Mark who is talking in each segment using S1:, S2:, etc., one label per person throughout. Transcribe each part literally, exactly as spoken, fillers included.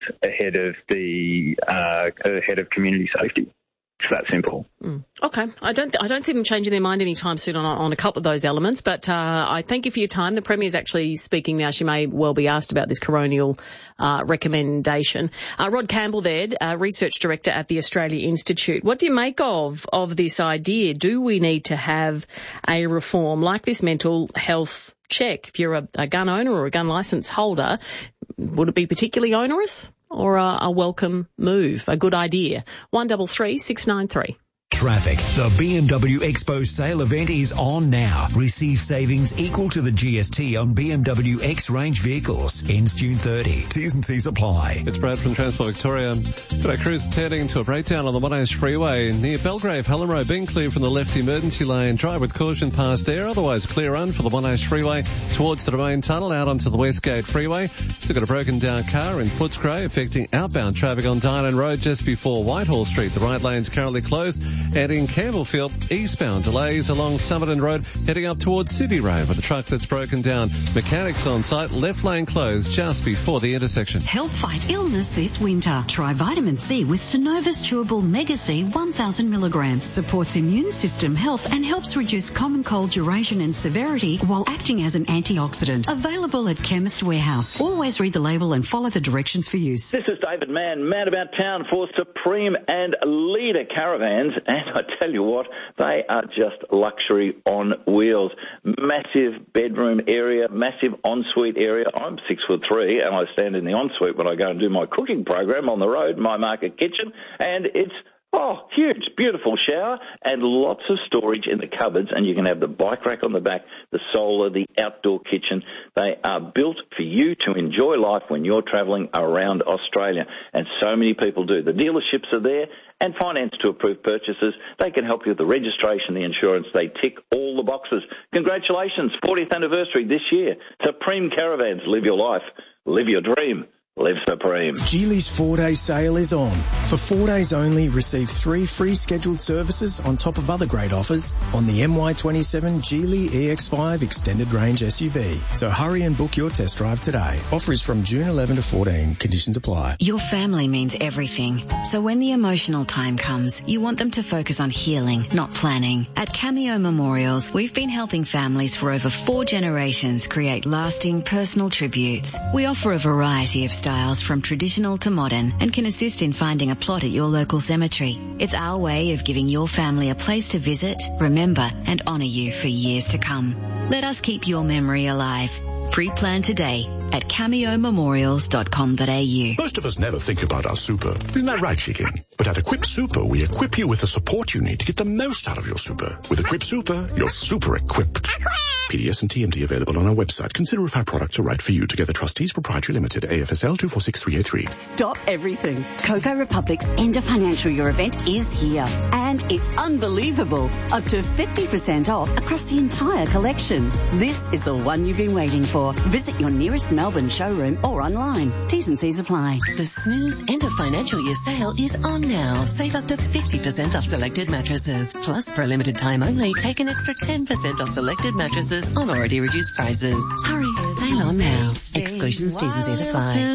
S1: ahead of the uh, ahead of community safety. It's that simple.
S2: Mm. Okay. I don't I don't see them changing their mind anytime soon on, on a couple of those elements, but uh, I thank you for your time. The Premier's actually speaking now. She may well be asked about this coronial uh, recommendation. Uh, Rod Campbell there, uh, Research Director at the Australia Institute. What do you make of, of this idea? Do we need to have a reform like this mental health check? If you're a, a gun owner or a gun licence holder, would it be particularly onerous? Or a, a welcome move, a good idea? One double three six nine three.
S3: Traffic. The B M W Expo sale event is on now. Receive savings equal to the G S T on B M W X-Range vehicles. Ends June thirtieth. T's and C's apply.
S4: It's Brad from Transport Victoria. Got a crews turning into a breakdown on the Monash Freeway near Belgrave, Helen Road, being clear from the left emergency lane. Drive with caution past there. Otherwise, clear run for the Monash Freeway towards the Domain Tunnel out onto the Westgate Freeway. Still got a broken down car in Footscray affecting outbound traffic on Dylan Road just before Whitehall Street. The right lane's currently closed. And in Campbellfield, eastbound delays along Somerton Road heading up towards City Road with a truck that's broken down. Mechanics on site, left lane closed just before the intersection.
S5: Help fight illness this winter. Try vitamin C with Synova's Chewable Mega C one thousand milligrams. Supports immune system health and helps reduce common cold duration and severity while acting as an antioxidant. Available at Chemist Warehouse. Always read the label and follow the directions for use.
S6: This is David Mann, man about town for Supreme and Leader Caravans, and I tell you what, they are just luxury on wheels. Massive bedroom area, massive ensuite area. I'm six foot three, and I stand in the ensuite when I go and do my cooking program on the road, my market kitchen, and it's Oh, huge, beautiful shower and lots of storage in the cupboards, and you can have the bike rack on the back, the solar, the outdoor kitchen. They are built for you to enjoy life when you're travelling around Australia, and so many people do. The dealerships are there and finance to approved purchases. They can help you with the registration, the insurance. They tick all the boxes. Congratulations, fortieth anniversary this year. Supreme Caravans, live your life, live your dream. Live Supreme.
S7: Geely's four-day sale is on. For four days only, receive three free scheduled services on top of other great offers on the M Y twenty-seven Geely E X five Extended Range S U V. So hurry and book your test drive today. Offer is from June eleventh to fourteenth. Conditions apply.
S5: Your family means everything. So when the emotional time comes, you want them to focus on healing, not planning. At Cameo Memorials, we've been helping families for over four generations create lasting personal tributes. We offer a variety of styles from traditional to modern and can assist in finding a plot at your local cemetery. It's our way of giving your family a place to visit, remember and honour you for years to come. Let us keep your memory alive. Pre-plan today at cameo memorials dot com dot a u.
S8: Most of us never think about our super. Isn't that right, Chicken? But at Equip Super, we equip you with the support you need to get the most out of your super. With Equip Super, you're super equipped. P D S and T M D available on our website. Consider if our products are right for you. Together Trustees Proprietary Limited, A F S L two four six three eight three.
S9: Stop everything. Coco Republic's End of Financial Year event is here. And it's unbelievable. Up to fifty percent off across the entire collection. This is the one you've been waiting for. Visit your nearest Melbourne showroom or online. T's and C's apply.
S10: The Snooze End of Financial Year sale is on now. Save up to fifty percent off selected mattresses. Plus, for a limited time only, take an extra ten percent off selected mattresses on already reduced prices. Hurry, sale on now. Exclusions, T's and C's apply.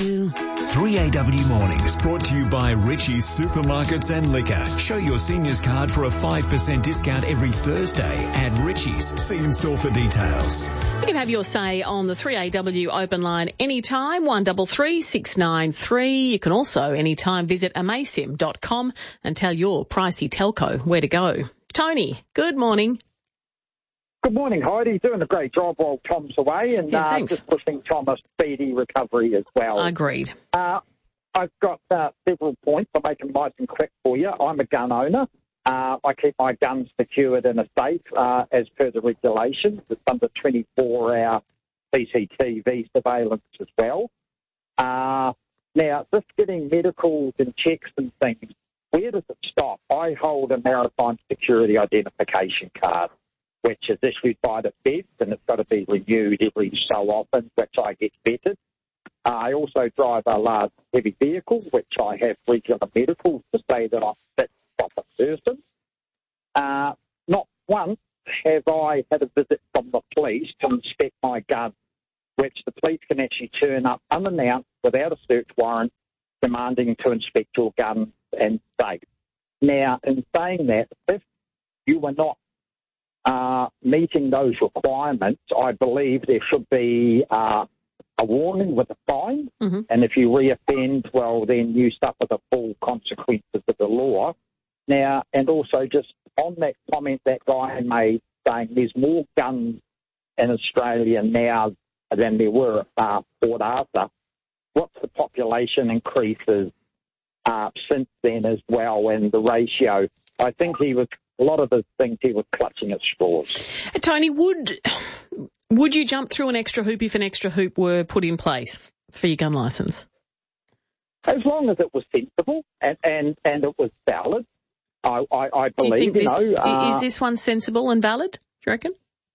S3: three A W Mornings brought to you by Richie's Supermarkets and Liquor. Show your seniors card for a five percent discount every Thursday at Richie's. See in store for details.
S2: You can have your say on the three A W open line anytime, one double three six nine three. You can also anytime visit amaysim dot com and tell your pricey telco where to go. Tony, good morning.
S11: Good morning, Heidi. Doing a great job while Tom's away, and
S2: yeah,
S11: uh, just wishing Tom a speedy recovery as well.
S2: Agreed.
S11: Uh, I've got uh, several points. I'll make them nice and quick for you. I'm a gun owner. Uh, I keep my guns secured in a safe uh, as per the regulations. It's under twenty-four hour C C T V surveillance as well. Uh, now, just getting medicals and checks and things, where does it stop? I hold a maritime security identification card, which is issued by the Feds, and it's got to be renewed every so often, which I get vetted. Uh, I also drive a large heavy vehicle, which I have regular medicals to say that I'm fit, proper person. Uh, not once have I had a visit from the police to inspect my gun, which the police can actually turn up unannounced without a search warrant, demanding to inspect your gun and safe. Now, in saying that, if you were not uh, meeting those requirements, I believe there should be uh, a warning with a fine,
S2: mm-hmm.
S11: and if you reoffend, well, then you suffer the full consequences of the law. Now, and also just on that comment that guy made, saying there's more guns in Australia now than there were uh, Port Arthur. What's the population increases uh, since then as well, and the ratio? I think he was, a lot of the things he was clutching at straws.
S2: Uh, Tony, would would you jump through an extra hoop if an extra hoop were put in place for your gun licence?
S11: As long as it was sensible and, and, and it was valid, I, I, I believe,
S2: Do you, think
S11: you
S2: this,
S11: know. Uh,
S2: is this one sensible and valid, do you reckon?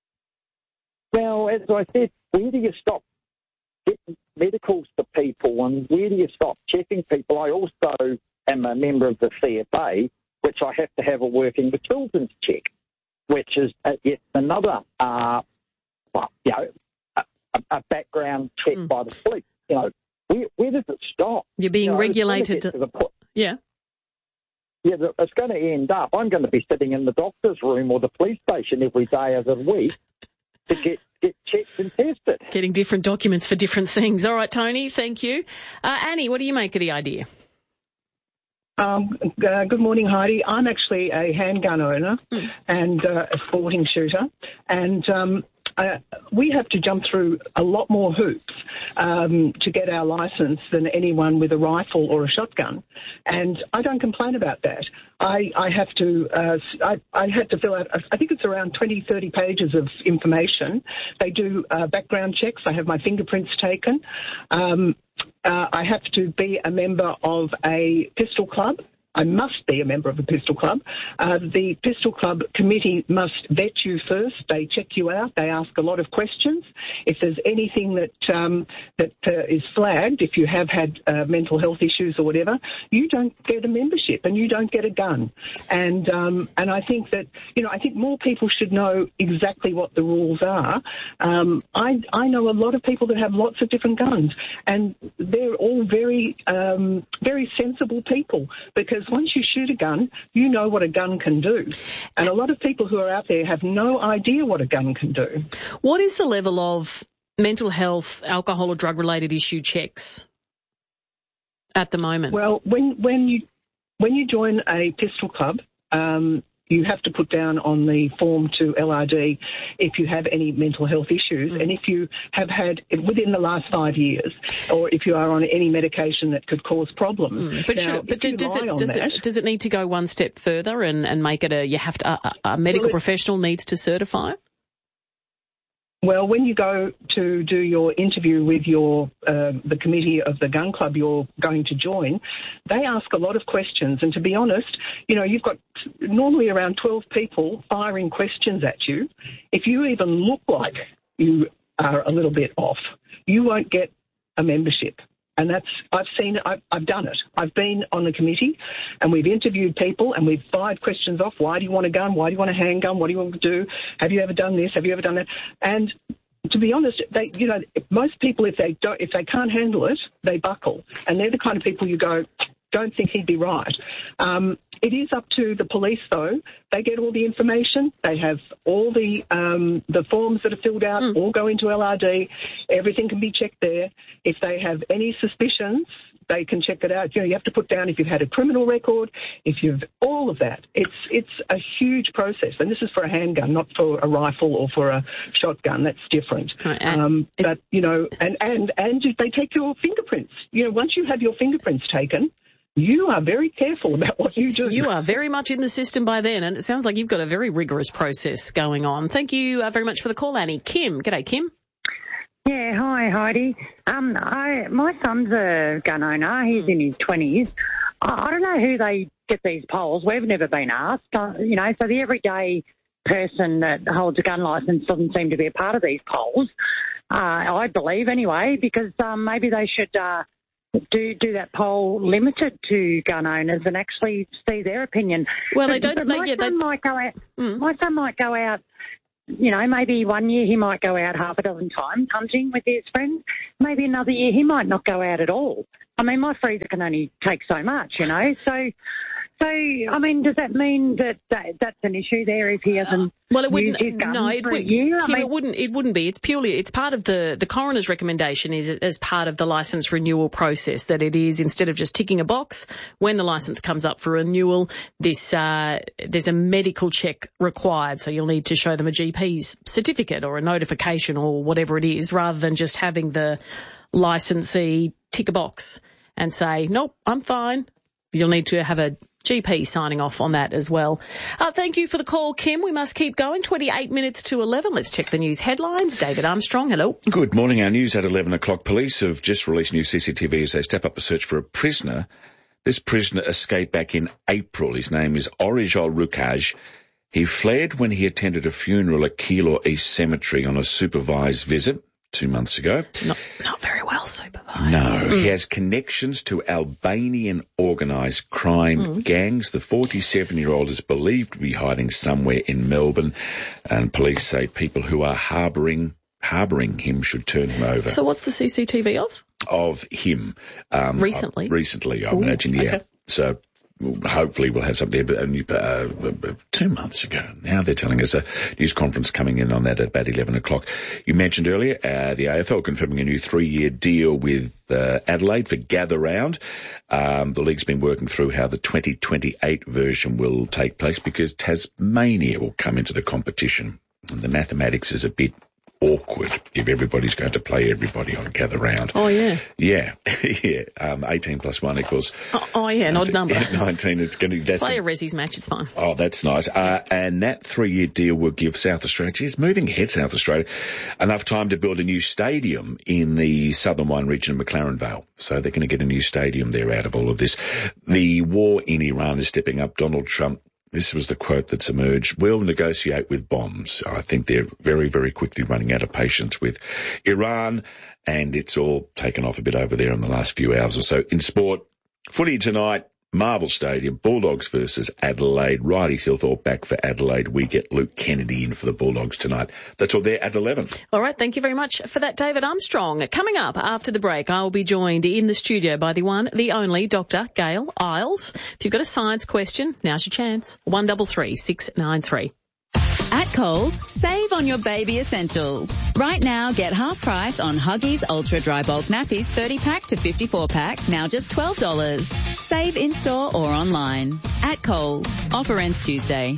S11: Well, as I said, where do you stop getting medicals to people and where do you stop checking people? I also am a member of the C F A, which I have to have a working with children's check, which is uh, yet another, uh, well, you know, a, a background check mm. by the police. You know, where, where does it stop?
S2: You're being
S11: you know,
S2: regulated.
S11: To the po-
S2: yeah.
S11: Yeah, it's going to end up, I'm going to be sitting in the doctor's room or the police station every day of the week to get, get checked and tested.
S2: Getting different documents for different things. All right, Tony, thank you. Uh, Annie, what do you make of the idea?
S12: Um, uh, good morning, Heidi. I'm actually a handgun owner mm. and uh, a sporting shooter, and um, uh, we have to jump through a lot more hoops um, to get our licence than anyone with a rifle or a shotgun, and I don't complain about that. I, I have to, uh, I, I had to fill out, I think it's around twenty, thirty pages of information. They do uh, background checks. I have my fingerprints taken. Um, Uh, I have to be a member of a pistol club. I must be a member of a pistol club. Uh, the pistol club committee must vet you first. They check you out. They ask a lot of questions. If there's anything that um, that uh, is flagged, if you have had uh, mental health issues or whatever, you don't get a membership and you don't get a gun. And um, and I think that, you know, I think more people should know exactly what the rules are. Um, I I know a lot of people that have lots of different guns, and they're all very um, very sensible people, because once you shoot a gun, you know what a gun can do. And a lot of people who are out there have no idea what a gun can do.
S2: What is the level of mental health, alcohol or drug-related issue checks at the moment?
S12: Well, when when you when you join a pistol club, um, you have to put down on the form to L R D if you have any mental health issues, mm. and if you have had within the last five years, or if you are on any medication that could cause problems.
S2: Mm. But,
S12: now,
S2: sure, but does, it, does,
S12: that,
S2: it, does it need to go one step further and, and make it a, you have to, a, a medical well, it, professional needs to certify it?
S12: Well, when you go to do your interview with your uh, the committee of the gun club you're going to join, they ask a lot of questions. And to be honest, you know, you've got normally around twelve people firing questions at you. If you even look like you are a little bit off, you won't get a membership. And that's, I've seen it, I've, I've done it. I've been on the committee and we've interviewed people and we've fired questions off. Why do you want a gun? Why do you want a handgun? What do you want to do? Have you ever done this? Have you ever done that? And to be honest, they, you know, most people, if they don't, if they can't handle it, they buckle. And they're the kind of people you go, don't think he'd be right. Um, it is up to the police, though. They get all the information. They have all the um, the forms that are filled out, mm. all go into L R D. Everything can be checked there. If they have any suspicions, they can check it out. You know, you have to put down if you've had a criminal record, if you've all of that. It's it's a huge process, and this is for a handgun, not for a rifle or for a shotgun. That's different.
S2: Right,
S12: um, but you know, and and and they take your fingerprints. You know, once you have your fingerprints taken, you are very careful about what you do.
S2: You are very much in the system by then, and it sounds like you've got a very rigorous process going on. Thank you uh, very much for the call, Annie. Kim, g'day, Kim.
S13: Yeah, hi, Heidi. Um, I, my son's a gun owner. He's mm. in his twenties. I, I don't know who they get these polls. We've never been asked. Uh, you know, so the everyday person that holds a gun licence doesn't seem to be a part of these polls, uh, I believe anyway, because um, maybe they should uh, do do that poll limited to gun owners and actually see their opinion.
S2: Well,
S13: but,
S2: they don't.
S13: But
S2: They,
S13: my
S2: yeah,
S13: son
S2: they,
S13: might go out.
S2: Mm.
S13: My son might go out you know, maybe one year he might go out half a dozen times hunting with his friends. Maybe another year he might not go out at all. I mean, my freezer can only take so much, you know. So, so I mean, does that mean that, that that's an issue there if he hasn't
S2: well, it
S13: used
S2: wouldn't,
S13: his guns
S2: no, it
S13: for
S2: would,
S13: a year? I
S2: Kim,
S13: mean,
S2: it wouldn't. It wouldn't be. It's purely. It's part of the the coroner's recommendation is as part of the licence renewal process that it is instead of just ticking a box when the licence comes up for renewal. This uh, there's a medical check required, so you'll need to show them a G P's certificate or a notification or whatever it is, rather than just having the licensee tick a box and say, nope, I'm fine. You'll need to have a G P signing off on that as well. Uh, thank you for the call, Kim. We must keep going. twenty-eight minutes to eleven. Let's check the news headlines. David Armstrong, hello.
S14: Good morning. Our news at eleven o'clock. Police have just released new C C T V as they step up a search for a prisoner. This prisoner escaped back in April. His name is Orijol Rukaj. He fled when he attended a funeral at Keilor East Cemetery on a supervised visit two months ago.
S2: Not, not very well supervised.
S14: No,
S2: Mm.
S14: he has connections to Albanian organised crime
S2: Mm.
S14: gangs. The forty-seven-year-old is believed to be hiding somewhere in Melbourne, and police say people who are harbouring harbouring him should turn him over.
S2: So what's the C C T V of?
S14: Of him. Um,
S2: Recently?
S14: Uh, recently, I
S2: Ooh,
S14: imagine, yeah.
S2: okay.
S14: So hopefully we'll have something there, but only uh, two months ago. Now they're telling us a news conference coming in on that at about eleven o'clock. You mentioned earlier uh, the A F L confirming a new three-year deal with uh, Adelaide for Gather Round. Um, the league's been working through how the twenty twenty-eight version will take place because Tasmania will come into the competition. And the mathematics is a bit awkward if everybody's going to play everybody on Gather Round.
S2: Oh, yeah.
S14: Yeah, yeah. Um, eighteen plus one equals...
S2: Oh, oh yeah, an odd number.
S14: nineteen, it's going to... That's
S2: Play
S14: gonna,
S2: a Resi's match, it's fine.
S14: Oh, that's nice. Uh, and that three-year deal will give South Australia, geez, moving ahead, South Australia, enough time to build a new stadium in the southern wine region of McLaren Vale. So they're going to get a new stadium there out of all of this. The war in Iran is stepping up. Donald Trump, this was the quote that's emerged, will negotiate with bombs. I think they're very, very quickly running out of patience with Iran, and it's all taken off a bit over there in the last few hours or so. In sport, footy tonight, Marvel Stadium, Bulldogs versus Adelaide. Riley Silthorpe back for Adelaide. We get Luke Kennedy in for the Bulldogs tonight. That's all there at eleven.
S2: All right, thank you very much for that, David Armstrong. Coming up after the break, I will be joined in the studio by the one, the only Doctor Gail Isles. If you've got a science question, now's your chance. one double three six nine three.
S15: At Coles, save on your baby essentials. Right now, get half price on Huggies Ultra Dry Bulk Nappies thirty pack to fifty-four pack, now just twelve dollars. Save in-store or online. At Coles. Offer ends Tuesday.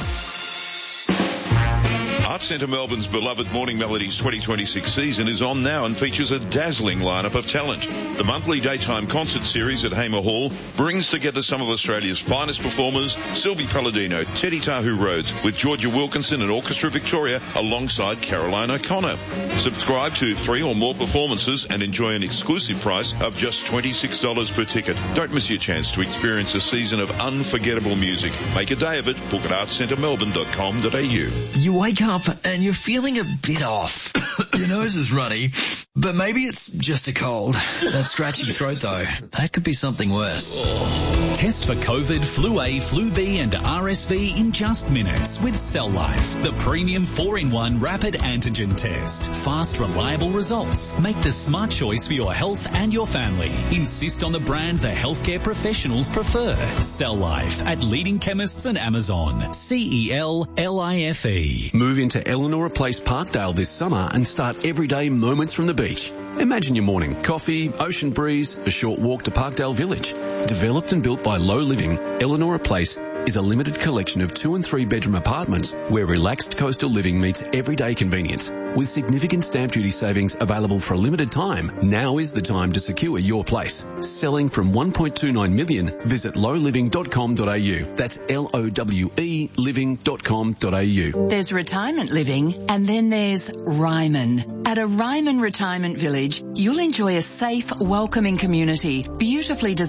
S16: Arts Centre Melbourne's beloved Morning Melodies twenty twenty-six season is on now and features a dazzling lineup of talent. The monthly daytime concert series at Hamer Hall brings together some of Australia's finest performers, Sylvie Palladino, Teddy Tahu Rhodes, with Georgia Wilkinson and Orchestra Victoria alongside Caroline O'Connor. Subscribe to three or more performances and enjoy an exclusive price of just twenty-six dollars per ticket. Don't miss your chance to experience a season of unforgettable music. Make a day of it. Book at arts centre melbourne dot com dot a u.
S17: You wake up and you're feeling a bit off. Your nose is runny, but maybe it's just a cold. That scratchy throat, though, that could be something worse.
S18: Test for COVID, Flu A, Flu B and R S V in just minutes with Cell Life, the premium four in one rapid antigen test. Fast, reliable results. Make the smart choice for your health and your family. Insist on the brand the healthcare professionals prefer. Cell Life at leading chemists and Amazon. C E L L I F E.
S19: Move into Eleanor Place Parkdale this summer and start everyday moments from the beach. Imagine your morning coffee, ocean breeze, a short walk to Parkdale Village. Developed and built by Low Living, Eleanor Place is a limited collection of two and three bedroom apartments where relaxed coastal living meets everyday convenience. With significant stamp duty savings available for a limited time, now is the time to secure your place. Selling from one point two nine million, visit low living dot com dot a u. That's L O W E living dot com dot a u.
S20: There's retirement living and then there's Ryman. At a Ryman Retirement Village, you'll enjoy a safe, welcoming community, beautifully designed homes,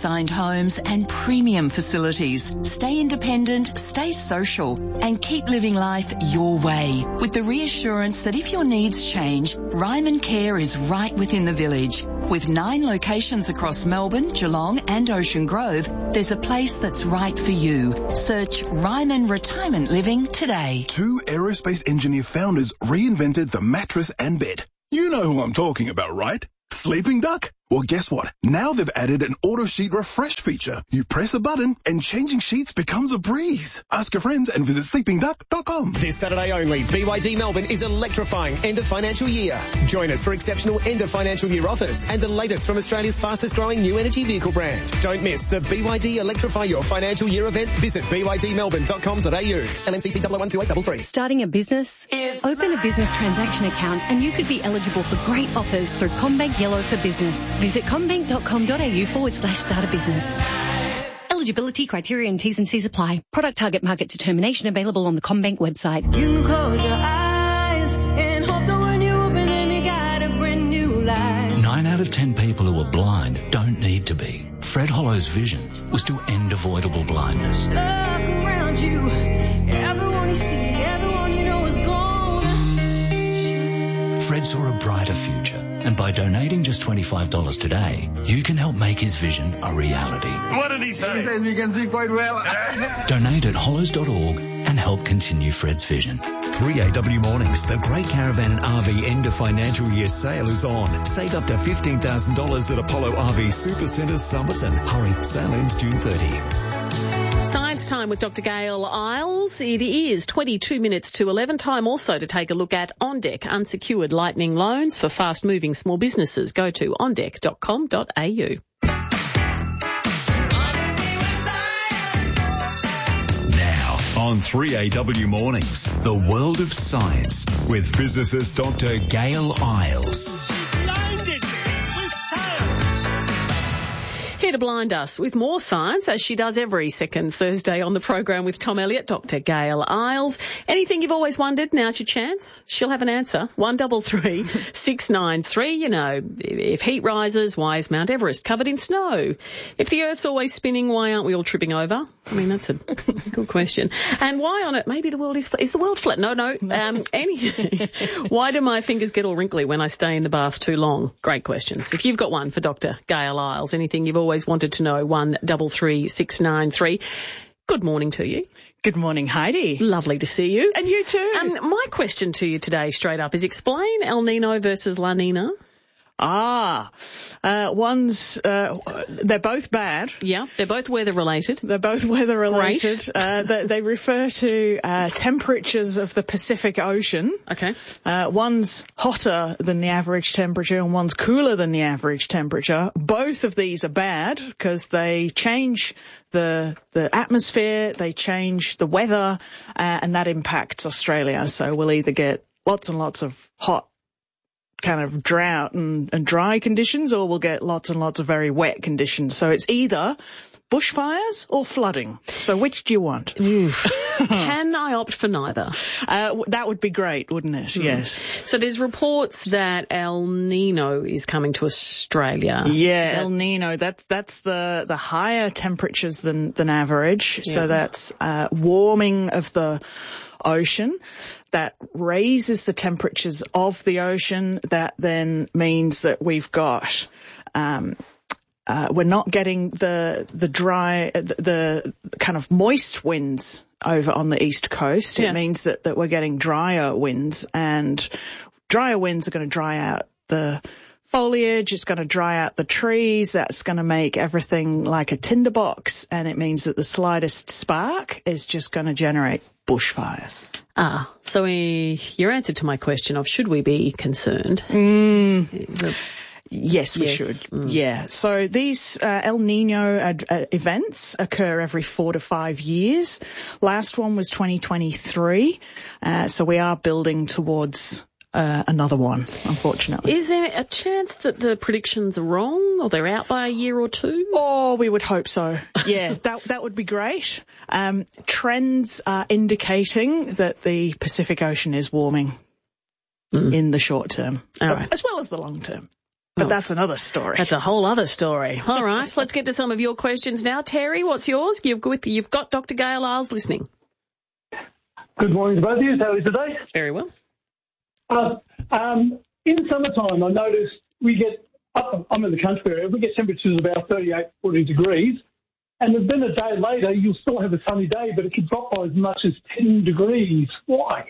S20: homes and premium facilities. Stay independent, stay social, and keep living life your way with the reassurance that if your needs change, Ryman Care is right within the village. With nine locations across Melbourne, Geelong and Ocean Grove, there's a place that's right for you. Search Ryman Retirement Living today.
S21: Two aerospace engineer founders reinvented the mattress and bed. You know who I'm talking about, right? Sleeping Duck? Well, guess what? Now they've added an auto sheet refresh feature. You press a button and changing sheets becomes a breeze. Ask your friends and visit sleeping duck dot com.
S22: This Saturday only, B Y D Melbourne is electrifying end of financial year. Join us for exceptional end of financial year offers and the latest from Australia's fastest growing new energy vehicle brand. Don't miss the B Y D Electrify Your Financial Year event. Visit b y d melbourne dot com dot a u. L M C T double one two eight three three.
S23: Starting a business? It's Open a business transaction account and you could be eligible for great offers through CommBank Yellow for Business. Visit commbank dot com dot a u forward slash start a business. Eligibility criteria and T's and C's apply. Product target market determination available on the CommBank website.
S24: You can close your eyes and hope that when you open them you got a brand new life.
S18: Nine out of ten people who are blind don't need to be. Fred Hollow's vision was to end avoidable blindness.
S24: Look around you, everyone you see, everyone you know is gone.
S18: Fred saw a brighter future, and by donating just twenty-five dollars today, you can help make his vision a reality.
S25: What did he say? He says you can see quite well.
S18: Donate at hollows dot org and help continue Fred's vision.
S3: three A W Mornings, the Great Caravan and R V end of financial year sale is on. Save up to fifteen thousand dollars at Apollo R V Supercentre Somerton. Hurry, sale ends June thirtieth.
S2: Science Time with Doctor Gail Isles. It is twenty-two minutes to eleven. Time also to take a look at OnDeck unsecured lightning loans for fast-moving small businesses. Go to on deck dot com dot a u.
S3: Now on three A W Mornings, the world of science with physicist Doctor Gail Isles.
S2: Here to blind us with more science, as she does every second Thursday on the program with Tom Elliott, Doctor Gail Isles. Anything you've always wondered, now's your chance. She'll have an answer. One double three six nine three. You know, if heat rises, why is Mount Everest covered in snow? If the Earth's always spinning, why aren't we all tripping over? I mean, that's a good question. And why on it? Maybe the world is flat. Is the world flat? No, no. Um, any. Why do my fingers get all wrinkly when I stay in the bath too long? Great questions. If you've got one for Doctor Gail Isles, anything you've always wanted to know, one double three six nine three. Good morning to you.
S26: Good morning, Heidi.
S2: Lovely to see you.
S26: And you too.
S2: Um, my question to you today, straight up, is explain El Nino versus La Nina.
S26: Ah, uh, one's, uh, they're both bad.
S2: Yeah, they're both weather related.
S26: They're both weather related. Uh, they, they refer to, uh, temperatures of the Pacific Ocean.
S2: Okay.
S26: Uh, one's hotter than the average temperature and one's cooler than the average temperature. Both of these are bad because they change the, the atmosphere, they change the weather, uh, and that impacts Australia. So we'll either get lots and lots of hot, kind of drought and, and dry conditions, or we'll get lots and lots of very wet conditions. So it's either bushfires or flooding. So which do you want?
S2: Can I opt for neither?
S26: Uh, that would be great, wouldn't it? Mm. Yes.
S2: So there's reports that El Nino is coming to Australia.
S26: Yeah, that... El Nino. That's that's the the higher temperatures than than average. Yeah. So that's uh, warming of the ocean that raises the temperatures of the ocean. That then means that we've got um uh we're not getting the the dry the, the kind of moist winds over on the east coast. Yeah. It means that that we're getting drier winds, and drier winds are going to dry out the foliage, it's going to dry out the trees, that's going to make everything like a tinderbox, and it means that the slightest spark is just going to generate bushfires.
S2: Ah, so we, your answer to my question of should we be concerned?
S26: Mm. The, yes, we
S2: yes.
S26: should.
S2: Mm.
S26: Yeah. So these uh, El Nino uh, uh, events occur every four to five years. Last one was twenty twenty-three, uh, so we are building towards Uh, another one, unfortunately.
S2: Is there a chance that the predictions are wrong, or they're out by a year or two?
S26: Oh, we would hope so. Yeah, that that would be great. Um, trends are indicating that the Pacific Ocean is warming mm. in the short term,
S2: All right.
S26: as well as the long term. But oh, that's another story.
S2: That's a whole other story. All right, let's get to some of your questions now. Terry, what's yours? You've got, you've got Doctor Gail Isles listening.
S1: Good morning to both of you. How are you today?
S2: Very well.
S1: Uh, um, in the summertime, I noticed we get, up, I'm in the country area, we get temperatures about thirty-eight, forty degrees. And then a day later, you'll still have a sunny day, but it can drop by as much as ten degrees. Why?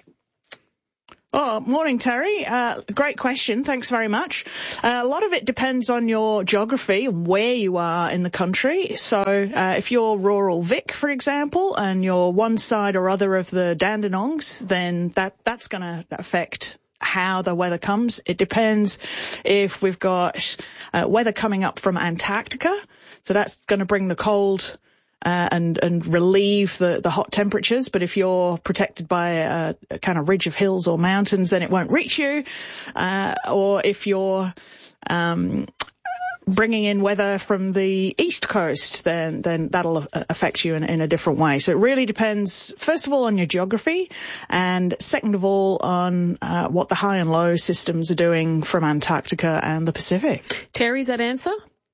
S26: Oh, morning, Terry. Uh, great question. Thanks very much. Uh, a lot of it depends on your geography and where you are in the country. So uh, if you're rural Vic, for example, and you're one side or other of the Dandenongs, then that that's going to affect how the weather comes. It depends if we've got uh, weather coming up from Antarctica. So that's going to bring the cold uh, and and relieve the, the hot temperatures. But if you're protected by a, a kind of ridge of hills or mountains, then it won't reach you. Uh, or if you're um, bringing in weather from the east coast, then then that'll affect you in, in a different way. So it really depends, first of all, on your geography, and second of all, on uh, what the high and low systems are doing from Antarctica and the Pacific.
S2: Terry's that answer?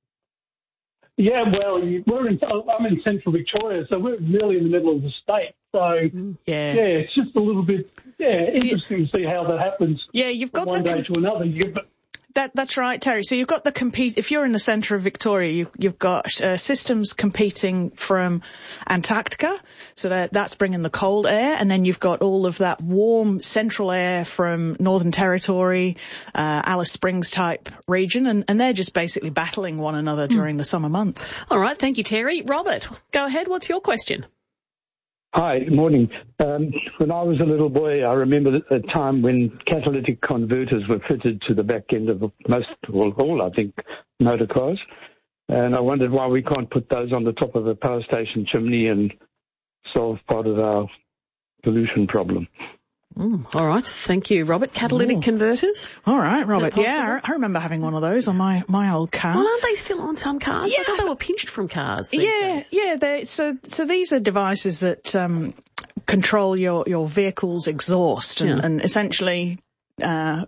S1: Yeah, well, we're in, I'm in central Victoria, so we're really in the middle of the state. So,
S26: yeah,
S1: yeah it's just a little bit, yeah, interesting to see how that happens.
S26: Yeah, you've got
S1: from one day to another. You get,
S26: That, that's right, Terry. So you've got the compete, if you're in the centre of Victoria, you, you've got uh, systems competing from Antarctica. So that, that's bringing the cold air. And then you've got all of that warm central air from Northern Territory, uh, Alice Springs type region. And, and they're just basically battling one another during mm. the summer months.
S2: All right. Thank you, Terry. Robert, go ahead. What's your question?
S4: Hi, good morning. Um, when I was a little boy, I remember a time when catalytic converters were fitted to the back end of most, well, all, I think, motor cars. And I wondered why we can't put those on the top of a power station chimney and solve part of our pollution problem.
S2: Mm, all right. Thank you, Robert. Catalytic Ooh. converters?
S26: All right, Robert. Yeah, I remember having one of those on my, my old car.
S2: Well, aren't they still on some cars?
S26: Yeah.
S2: I thought they were pinched from cars these
S26: Yeah,
S2: days.
S26: yeah. They, so, so these are devices that um, control your, your vehicle's exhaust and,
S2: Yeah.
S26: and essentially uh,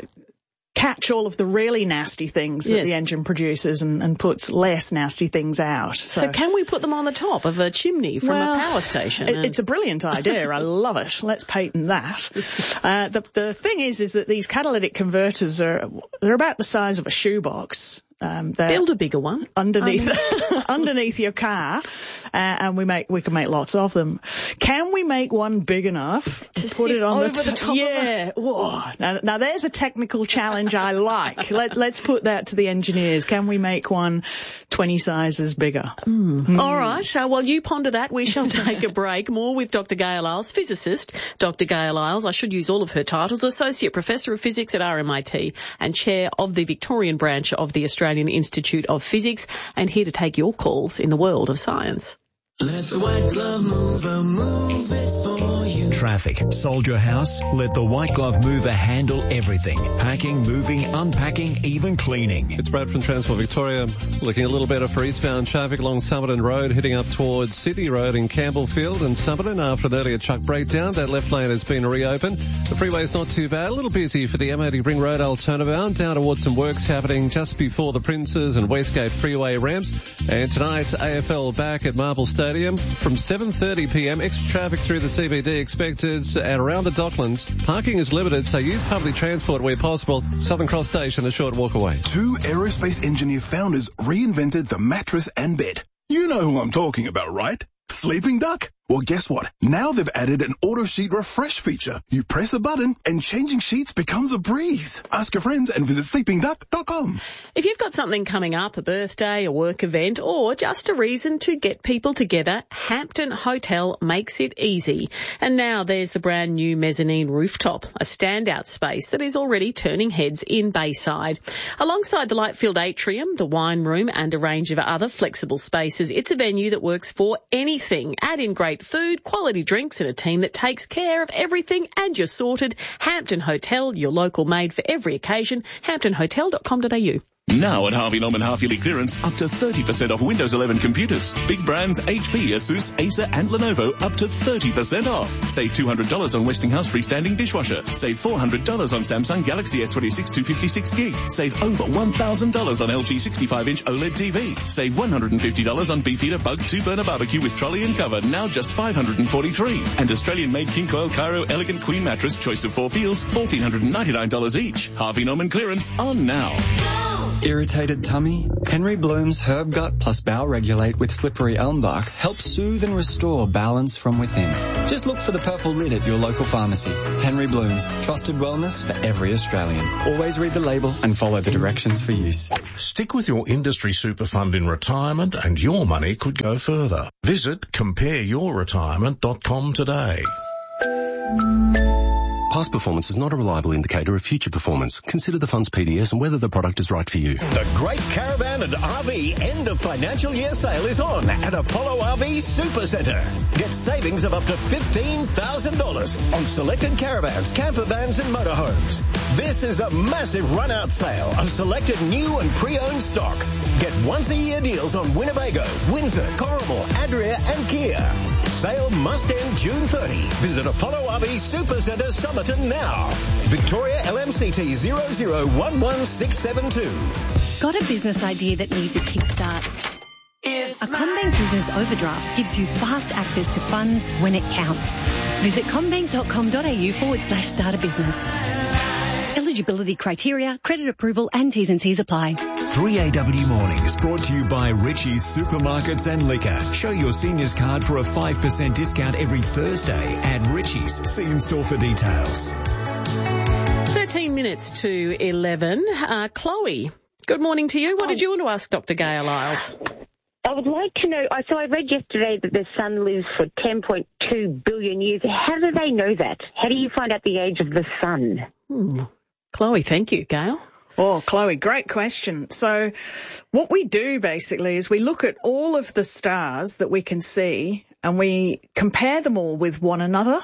S26: catch all of the really nasty things that
S2: Yes.
S26: the engine produces and, and puts less nasty things out. So,
S2: So can we put them on the top of a chimney from
S26: Well,
S2: a power station?
S26: It,
S2: and-
S26: it's a brilliant idea. I love it. Let's patent that. Uh, the, the thing is, is that these catalytic converters are, they're about the size of a shoebox. Um,
S2: Build a bigger one
S26: underneath underneath your car, uh, and we make we can make lots of them. Can we make one big enough
S2: To
S26: put
S2: sit
S26: it on
S2: over
S26: the, t-
S2: the top
S26: Yeah.
S2: of
S26: Whoa. Now, now there's a technical challenge I like. Let, let's put that to the engineers. Can we make one twenty sizes bigger?
S2: Mm.
S26: Mm.
S2: All right. Uh, well, you ponder that. We shall take a break. More with Doctor Gail Isles, physicist. Doctor Gail Isles, I should use all of her titles, Associate Professor of Physics at R M I T and Chair of the Victorian branch of the Australian Institute of Physics, and here to take your calls in the world of science.
S3: Let the white glove mover move it for you. Traffic. Sold your house? Let the white glove mover handle everything. Packing, moving, unpacking, even cleaning.
S5: It's Brad from Transport Victoria. Looking a little better for eastbound traffic along Somerton Road, heading up towards City Road in Campbellfield and Somerton after an earlier truck breakdown. That left lane has been reopened. The freeway's not too bad. A little busy for the M eighty Ring Road Alternabound down towards some works happening just before the Princes and Westgate freeway ramps. And tonight's A F L back at Marble Stadium from seven thirty p m. Extra traffic through the C B D expected and around the Docklands. Parking is limited, so use public transport where possible. Southern Cross Station, a short walk away.
S21: Two aerospace engineer founders reinvented the mattress and bed. You know who I'm talking about, right? Sleeping Duck? Well, guess what? Now they've added an auto sheet refresh feature. You press a button and changing sheets becomes a breeze. Ask your friends and visit sleeping duck dot com.
S2: If you've got something coming up, a birthday, a work event, or just a reason to get people together, Hampton Hotel makes it easy. And now there's the brand new mezzanine rooftop, a standout space that is already turning heads in Bayside. Alongside the light-filled atrium, the wine room, and a range of other flexible spaces, it's a venue that works for anything. Add in great food, quality drinks, and a team that takes care of everything, and you're sorted. Hampton Hotel, your local made for every occasion. hampton hotel dot com dot a u.
S6: Now at Harvey Norman half-yearly clearance, up to thirty percent off Windows eleven computers. Big brands H P, Asus, Acer and Lenovo up to thirty percent off. Save two hundred dollars on Westinghouse freestanding dishwasher. Save four hundred dollars on Samsung Galaxy S twenty-six two fifty-six gig. Save over one thousand dollars on L G sixty-five inch OLED T V. Save one hundred fifty dollars on Beefeater Bug two-burner barbecue with trolley and cover, now just five hundred forty-three dollars. And Australian-made King Coil Cairo Elegant Queen Mattress, choice of four feels, one thousand four hundred ninety-nine dollars each. Harvey Norman clearance on now.
S7: Irritated tummy? Henry Bloom's Herb Gut plus Bowel Regulate with slippery elm bark helps soothe and restore balance from within. Just look for the purple lid at your local pharmacy. Henry Bloom's, trusted wellness for every Australian. Always read the label and follow the directions for use.
S8: Stick with your industry super fund in retirement and your money could go further. Visit compare your retirement dot com today.
S9: Past performance is not a reliable indicator of future performance. Consider the fund's P D S and whether the product is right for you.
S10: The Great Caravan and R V end of financial year sale is on at Apollo R V Supercentre. Get savings of up to fifteen thousand dollars on selected caravans, camper vans and motorhomes. This is a massive run-out sale of selected new and pre-owned stock. Get once-a-year deals on Winnebago, Windsor, Corrimal, Adria and Kia. Sale must end June thirtieth. Visit Apollo R V Supercentre Somerton now. Victoria L M C T zero zero one one six seven two.
S23: Got a business idea that needs a kickstart? A CommBank Business Overdraft gives you fast access to funds when it counts. Visit commbank.com.au forward slash start a business. Eligibility criteria, credit approval and T's and C's apply.
S3: three A W Mornings brought to you by Richie's Supermarkets and Liquor. Show your seniors card for a five percent discount every Thursday at Richie's. See in store for details.
S2: thirteen minutes to eleven. Uh, Chloe, good morning to you. What did you want to ask Doctor Gail Isles?
S11: I would like to know, so I read yesterday that the sun lives for ten point two billion years. How do they know that? How do you find out the age of the sun?
S2: Hmm. Chloe, thank you. Gail?
S26: Oh, Chloe, great question. So what we do basically is we look at all of the stars that we can see and we compare them all with one another.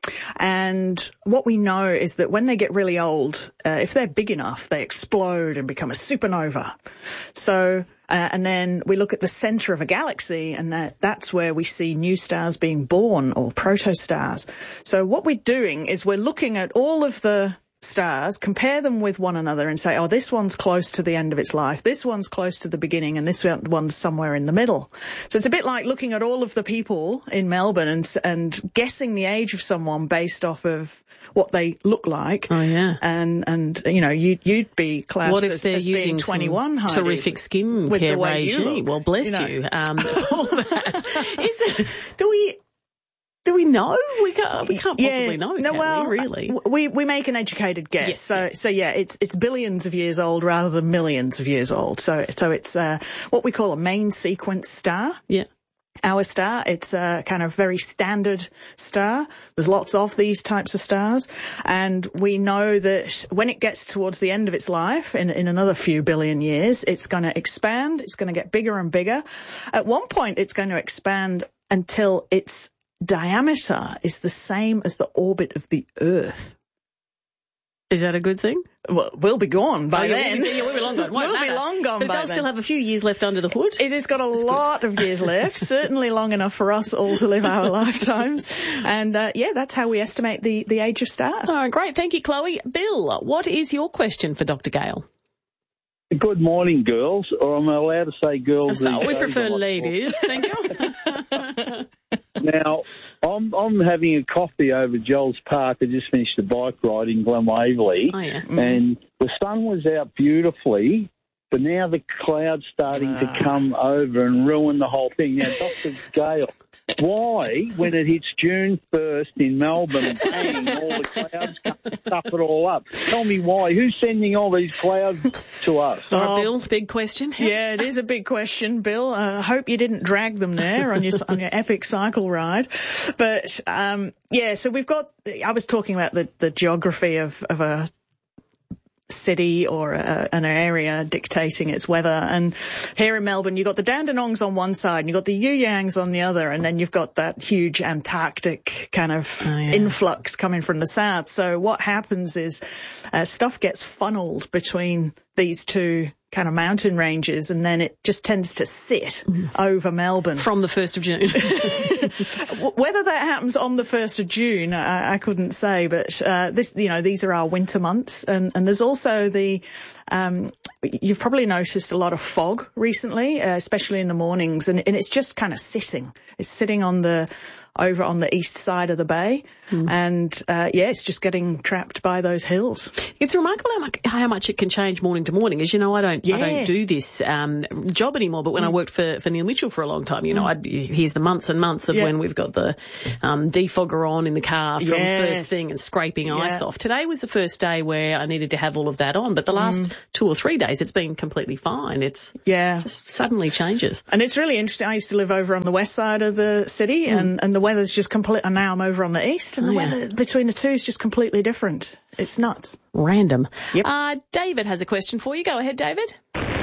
S26: And what we know is that when they get really old, uh, if they're big enough, they explode and become a supernova. So, uh, and then we look at the center of a galaxy and that, that's where we see new stars being born or protostars. So what we're doing is we're looking at all of the stars, compare them with one another and say, oh, this one's close to the end of its life, this one's close to the beginning, and this one's somewhere in the middle. So it's a bit like looking at all of the people in Melbourne and, and guessing the age of someone based off of what they look like.
S2: Oh, yeah.
S26: And, and you know, you'd, you'd be classed
S2: what if
S26: as,
S2: they're
S26: as
S2: using
S26: being twenty-one,
S2: some terrific skin
S26: with
S2: care
S26: the way
S2: regime.
S26: You look,
S2: well, bless
S26: you. Know.
S2: you. Um, all that. Is it, do we... Do we know? We can't, we can't possibly
S26: yeah,
S2: know,
S26: no,
S2: can
S26: well,
S2: we, really?
S26: We, we make an educated guess.
S2: Yes,
S26: so,
S2: yes.
S26: so yeah, it's, it's billions of years old rather than millions of years old. So, so it's, uh, what we call a main sequence star.
S2: Yeah.
S26: Our star, it's a kind of very standard star. There's lots of these types of stars. And we know that when it gets towards the end of its life, in, in another few billion years, it's going to expand. It's going to get bigger and bigger. At one point, it's going to expand until it's diameter is the same as the orbit of the Earth.
S2: Is that a good thing?
S26: Well, we'll be gone by
S2: oh, yeah,
S26: then.
S2: We'll be, yeah, we'll be long gone.
S26: We'll
S2: matter.
S26: be long gone
S2: but
S26: by
S2: it does
S26: then.
S2: still have a few years left under the hood.
S26: It has got a
S2: That's
S26: lot
S2: good.
S26: of years left, certainly long enough for us all to live our lifetimes. And, uh, yeah, that's how we estimate the, the age of stars.
S2: Oh, great. Thank you, Chloe. Bill, what is your question for Doctor Gale?
S27: Good morning, girls. Or am I allowed to say girls?
S2: So
S27: these
S2: we
S27: days?
S2: prefer ladies. Thank you.
S27: Now, I'm I'm having a coffee over Joel's Park. I just finished a bike ride in Glen Waverley.
S2: Oh, yeah. Mm.
S27: And the sun was out beautifully, but now the cloud's starting uh. to come over and ruin the whole thing. Now, Doctor Gale, why, when it hits June first in Melbourne, bang, all the clouds come and stuff it all up? Tell me why. Who's sending all these clouds to us?
S2: Oh, Bill, big question.
S26: Yeah, it is a big question, Bill. I uh, hope you didn't drag them there on your on your epic cycle ride. But, um, yeah, so we've got, I was talking about the, the geography of, of a city or a, an area dictating its weather. And here in Melbourne, you've got the Dandenongs on one side and you've got the Yuyangs on the other, and then you've got that huge Antarctic kind of oh, yeah. influx coming from the south. So what happens is uh, stuff gets funneled between these two kind of mountain ranges, and then it just tends to sit mm. over Melbourne.
S2: From the first of June.
S26: Whether that happens on the first of June, I, I couldn't say, but uh, this, you know, these are our winter months, and, and there's also the, um, you've probably noticed a lot of fog recently, uh, especially in the mornings, and, and it's just kind of sitting. It's sitting on the, over on the east side of the bay, mm. and uh, yeah, it's just getting trapped by those hills.
S2: It's remarkable how much, how much it can change morning to morning. As you know, I don't,
S26: yeah.
S2: I don't do this um, job anymore. But when mm. I worked for, for Neil Mitchell for a long time, you know, mm. I'd, here's the months and months of yeah. when we've got the um, defogger on in the car from
S26: yes.
S2: first thing and scraping
S26: yeah.
S2: ice off. Today was the first day where I needed to have all of that on, but the last mm. two or three days it's been completely fine. It's
S26: yeah,
S2: just suddenly changes,
S26: and it's really interesting. I used to live over on the west side of the city, mm. and and the weather's just complete. And now I'm over on the east, and the oh, weather yeah. between the two is just completely different. It's nuts.
S2: Random.
S26: Yep.
S2: Uh, David has a question for you. Go ahead, David.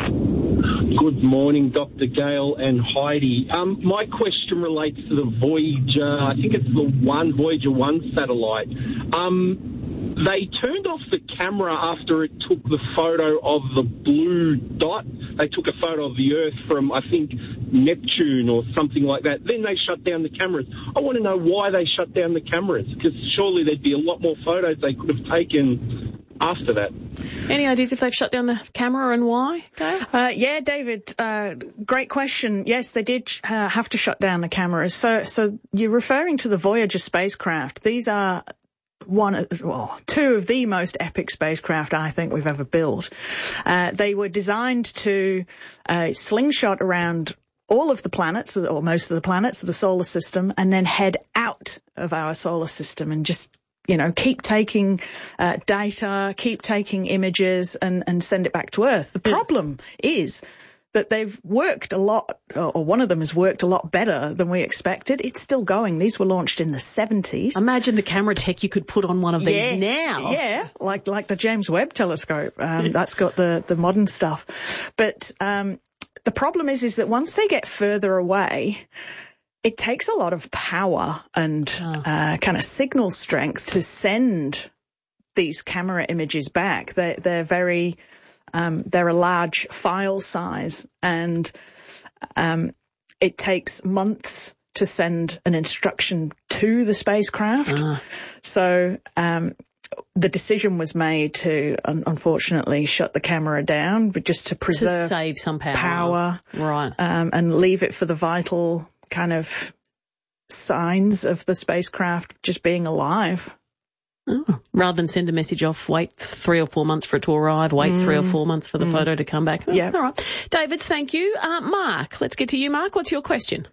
S12: Good morning, Doctor Gale and Heidi. Um, my question relates to the Voyager, I think it's the one, Voyager one satellite. Um, they turned off the camera after it took the photo of the blue dot. They took a photo of the Earth from, I think, Neptune or something like that. Then they shut down the cameras. I want to know why they shut down the cameras, because surely there'd be a lot more photos they could have taken after that.
S2: Any ideas if they've shut down the camera and why?
S26: Uh, yeah, David, uh, great question. Yes, they did uh, have to shut down the cameras. So, so you're referring to the Voyager spacecraft. These are one, of, well, two of the most epic spacecraft I think we've ever built. Uh, they were designed to uh, slingshot around all of the planets, or most of the planets of the solar system, and then head out of our solar system and just, you know, keep taking uh, data, keep taking images, and, and send it back to Earth. The problem is that they've worked a lot, or one of them has worked a lot better than we expected. It's still going. These were launched in the seventies.
S2: Imagine the camera tech you could put on one of these
S26: yeah,
S2: now.
S26: Yeah, like like the James Webb Telescope. Um, that's got the, the modern stuff. But um, the problem is, is that once they get further away, it takes a lot of power and oh. uh, kind of signal strength to send these camera images back. They, they're very... Um, they're a large file size, and um, it takes months to send an instruction to the spacecraft. Uh. So um, the decision was made to, un- unfortunately, shut the camera down, but just to preserve
S2: to save some power,
S26: power
S2: right,
S26: um, and leave it for the vital kind of signs of the spacecraft just being alive.
S2: Oh, rather than send a message off, wait three or four months for it to arrive, wait mm. three or four months for the mm. photo to come back. Oh,
S26: yeah.
S2: All right. David, thank you. Uh, Mark, let's get to you, Mark. What's your question?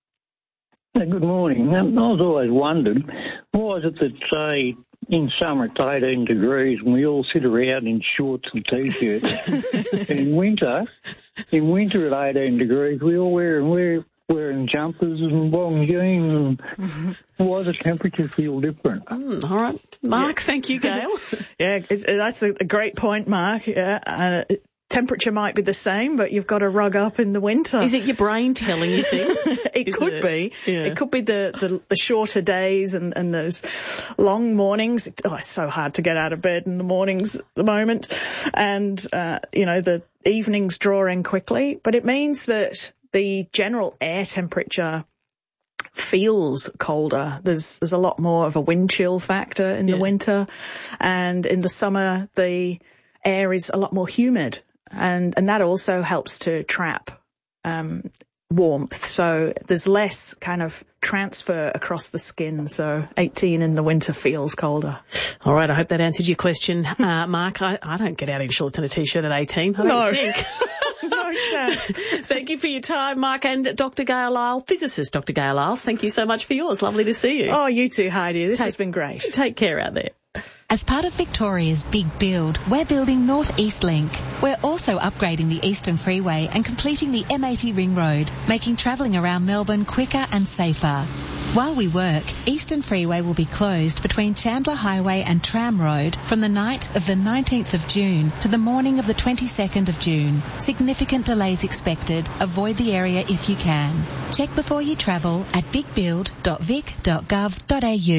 S13: Hey, good morning. Um, I was always wondered, why is it that, say, in summer it's eighteen degrees and we all sit around in shorts and T-shirts, and in winter, in winter at eighteen degrees we all wear and wear wearing jumpers and long jeans, and mm-hmm. why does the temperature feel different?
S2: Mm, all right. Mark, yeah. Thank you, Gail.
S26: yeah, it's, that's a, a great point, Mark. Yeah, uh, temperature might be the same, but you've got to rug up in the winter.
S2: Is it your brain telling you things?
S26: it
S2: Is
S26: could
S2: it?
S26: be.
S2: Yeah.
S26: It could be the, the, the shorter days and, and those long mornings. Oh, it's so hard to get out of bed in the mornings at the moment. And, uh, you know, the evenings draw in quickly, but it means that the general air temperature feels colder. There's there's a lot more of a wind chill factor in yeah. the winter, and in the summer the air is a lot more humid, and and that also helps to trap um, warmth. So there's less kind of transfer across the skin. So eighteen in the winter feels colder.
S2: All right, I hope that answered your question, uh, Mark. I, I don't get out in shorts and a t-shirt at eighteen. I don't
S26: no.
S2: think.
S26: No chance.
S2: Thank you for your time, Mark, and Doctor Gail Lyle, physicist Doctor Gail Lyle. Thank you so much for yours. Lovely to see you.
S26: Oh, you too, Heidi. This
S2: take,
S26: has been great.
S2: Take care out there.
S14: As part of Victoria's Big Build, we're building North East Link. We're also upgrading the Eastern Freeway and completing the M eighty Ring Road, making travelling around Melbourne quicker and safer. While we work, Eastern Freeway will be closed between Chandler Highway and Tram Road from the night of the nineteenth of June to the morning of the twenty-second of June. Significant delays expected. Avoid the area if you can. Check before you travel at big build dot vic dot gov dot a u.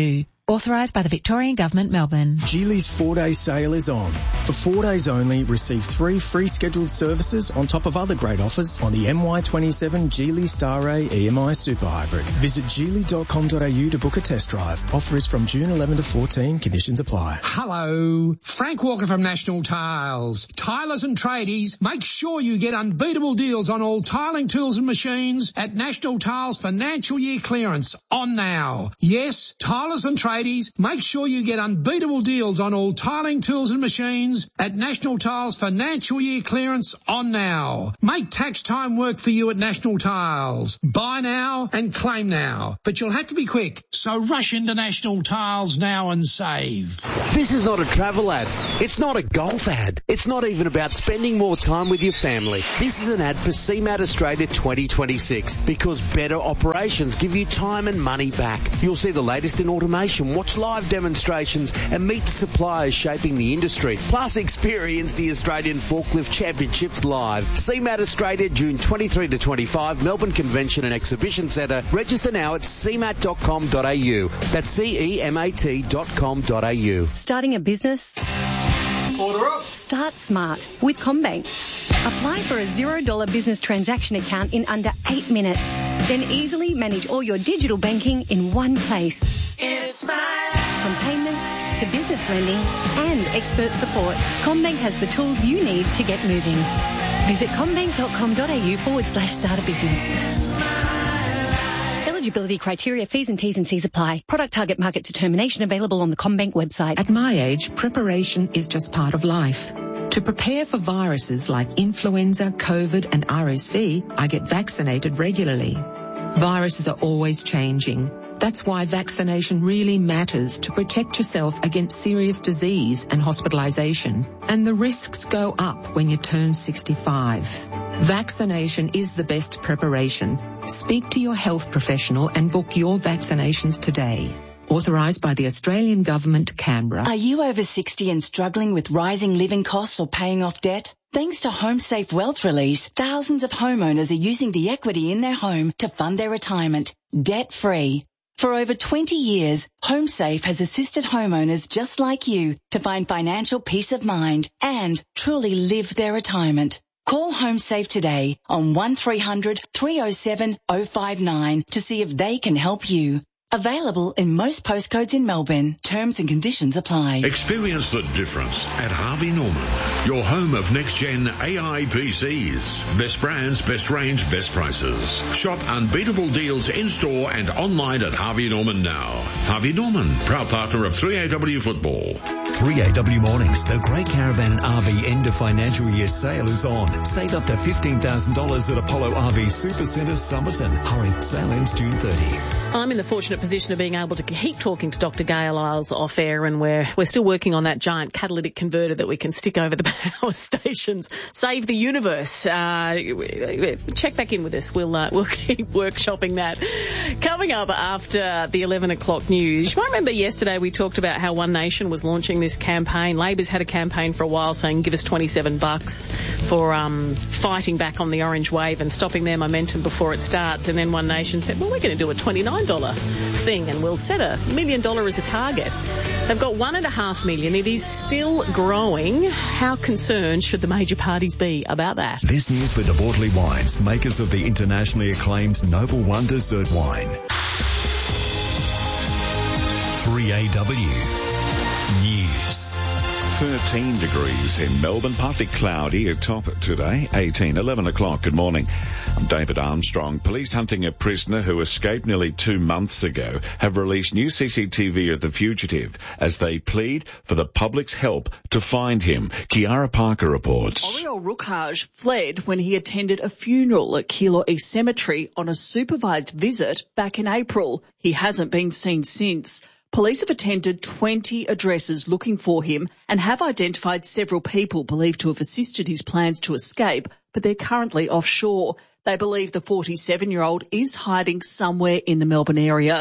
S14: Authorised by the Victorian Government, Melbourne.
S15: Geely's four-day sale is on. For four days only, receive three free scheduled services on top of other great offers on the M Y twenty-seven Geely Star A E M I Super Hybrid. Visit geely dot com dot a u to book a test drive. Offer is from June eleventh to fourteen. Conditions apply.
S16: Hello, Frank Walker from National Tiles. Tilers and tradies, make sure you get unbeatable deals on all tiling tools and machines at National Tiles Financial Year Clearance on now. Yes, tilers and tradies, make sure you get unbeatable deals on all tiling tools and machines at National Tiles Financial Year Clearance on now. Make tax time work for you at National Tiles. Buy now and claim now, but you'll have to be quick, so rush into National Tiles now and save.
S17: This is not a travel ad. It's not a golf ad. It's not even about spending more time with your family. This is an ad for C MAT Australia twenty twenty-six, because better operations give you time and money back. You'll see the latest in automation, watch live demonstrations and meet the suppliers shaping the industry. Plus experience the Australian Forklift Championships live. C MAT Australia, June twenty-third to twenty-fifth, Melbourne Convention and Exhibition Centre. Register now at c mat dot com dot a u. That's C E M A T dot com dot a u.
S23: Starting a business?
S25: Order up.
S23: Start smart with CommBank. Apply for a zero dollar business transaction account in under eight minutes. Then easily manage all your digital banking in one place.
S25: It's mine.
S23: From payments to business lending and expert support, CommBank has the tools you need to get moving. Visit commbank dot com dot a u forward slash start a business. Eligibility criteria, fees and T's and C's apply. Product target market determination available on the CommBank website.
S19: At my age, preparation is just part of life. To prepare for viruses like influenza, COVID and R S V, I get vaccinated regularly. Viruses are always changing. That's why vaccination really matters, to protect yourself against serious disease and hospitalisation. And the risks go up when you turn sixty-five. Vaccination is the best preparation. Speak to your health professional and book your vaccinations today. Authorised by the Australian Government, Canberra.
S20: Are you over sixty and struggling with rising living costs or paying off debt? Thanks to HomeSafe Wealth Release, thousands of homeowners are using the equity in their home to fund their retirement, debt-free. For over twenty years, HomeSafe has assisted homeowners just like you to find financial peace of mind and truly live their retirement. Call HomeSafe today on one three hundred three oh seven oh five nine to see if they can help you. Available in most postcodes in Melbourne. Terms and conditions apply.
S8: Experience the difference at Harvey Norman, your home of next-gen A I P Cs. Best brands, best range, best prices. Shop unbeatable deals in-store and online at Harvey Norman now. Harvey Norman, proud partner of three A W Football.
S3: three A W Mornings, the Great Caravan and R V end of financial year sale is on. Save up to fifteen thousand dollars at Apollo R V Supercentre, Somerton. Hurry, sale ends June thirtieth.
S2: I'm in the fortunate position of being able to keep talking to Doctor Gail Isles off air, and we're, we're still working on that giant catalytic converter that we can stick over the power stations. Save the universe. Uh, check back in with us. We'll, uh, we'll keep workshopping that. Coming up after the eleven o'clock news, you might remember yesterday we talked about how One Nation was launching this campaign. Labor's had a campaign for a while saying give us twenty-seven bucks for um, fighting back on the orange wave and stopping their momentum before it starts. And then One Nation said, well, we're going to do a twenty-nine dollars thing and we'll set a million dollar as a target. They've got one and a half million. It is still growing. How concerned should the major parties be about that?
S3: This news for De Bortley Wines, makers of the internationally acclaimed Noble One dessert wine. three A W News.
S22: thirteen degrees in Melbourne, partly cloudy at top today, eighteen, eleven o'clock. Good morning. I'm David Armstrong. Police hunting a prisoner who escaped nearly two months ago have released new C C T V of the fugitive as they plead for the public's help to find him. Kiara Parker reports.
S24: Oriol Rukhaj fled when he attended a funeral at Keilor East Cemetery on a supervised visit back in April. He hasn't been seen since. Police have attended twenty addresses looking for him and have identified several people believed to have assisted his plans to escape, but they're currently offshore. They believe the forty-seven-year-old is hiding somewhere in the Melbourne area.